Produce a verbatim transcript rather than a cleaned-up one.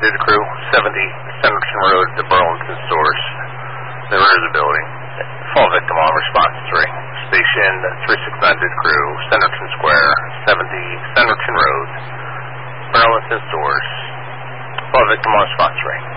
data crew, seventy Centerton Road, the Burlington Source, the rear of the building. Fall victim on response three. Station three sixty-nine data crew, Centerton Square, seventy Centerton Road, Burlington Source. Fall victim on response three.